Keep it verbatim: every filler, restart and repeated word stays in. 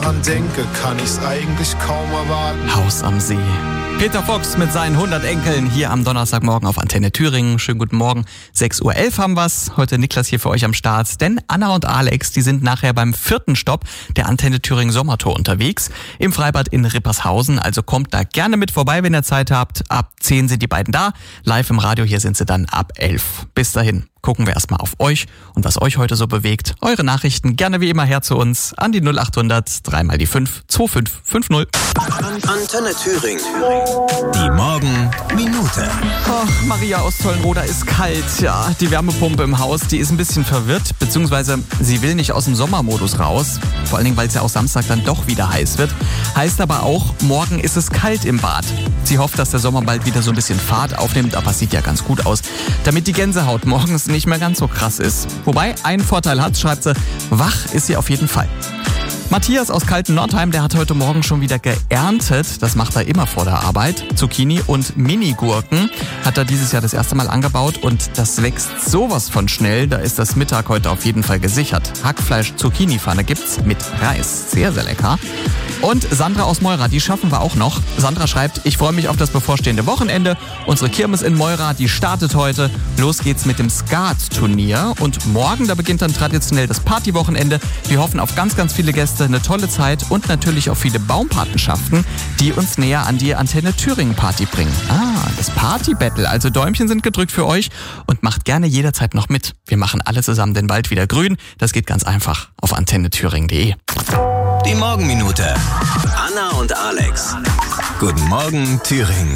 dran denke, kann ich's eigentlich kaum erwarten. Haus am See. Peter Fox mit seinen hundert Enkeln hier am Donnerstagmorgen auf Antenne Thüringen. Schönen guten Morgen. sechs Uhr elf haben wir's. Heute Niklas hier für euch am Start. Denn Anna und Alex, die sind nachher beim vierten Stopp der Antenne Thüringen Sommertour unterwegs. Im Freibad in Rippershausen. Also kommt da gerne mit vorbei, wenn ihr Zeit habt. Ab zehn sind die beiden da. Live im Radio, hier sind sie dann ab elf. Bis dahin gucken wir erstmal auf euch und was euch heute so bewegt. Eure Nachrichten gerne wie immer her zu uns an die null achthundert, dreimal die fünf, zwei fünf fünf null. Antenne Thüringen. Die Morgenminute. Oh, Maria aus Tollenroda ist kalt. Ja, die Wärmepumpe im Haus, die ist ein bisschen verwirrt, beziehungsweise sie will nicht aus dem Sommermodus raus. Vor allen Dingen, weil es ja auch Samstag dann doch wieder heiß wird. Heißt aber auch, morgen ist es kalt im Bad. Sie hofft, dass der Sommer bald wieder so ein bisschen Fahrt aufnimmt, aber es sieht ja ganz gut aus. Damit die Gänsehaut morgens nicht mehr ganz so krass ist. Wobei, einen Vorteil hat, schreibt sie, wach ist sie auf jeden Fall. Matthias aus Kalten-Nordheim, der hat heute Morgen schon wieder geerntet. Das macht er immer vor der Arbeit. Zucchini und Mini-Gurken hat er dieses Jahr das erste Mal angebaut und das wächst sowas von schnell. Da ist das Mittag heute auf jeden Fall gesichert. Hackfleisch-Zucchini-Pfanne gibt's mit Reis. Sehr, sehr lecker. Und Sandra aus Meura, die schaffen wir auch noch. Sandra schreibt, ich freue mich auf das bevorstehende Wochenende. Unsere Kirmes in Meura, die startet heute. Los geht's mit dem Skat-Turnier. Und morgen, da beginnt dann traditionell das Partywochenende. Wir hoffen auf ganz, ganz viele Gäste, eine tolle Zeit und natürlich auf viele Baumpatenschaften, die uns näher an die Antenne Thüringen Party bringen. Ah, das Party-Battle. Also Däumchen sind gedrückt für euch und macht gerne jederzeit noch mit. Wir machen alle zusammen den Wald wieder grün. Das geht ganz einfach auf antenne thüringen punkt de. Die Morgenminute. Anna und Alex. Guten Morgen, Thüringen.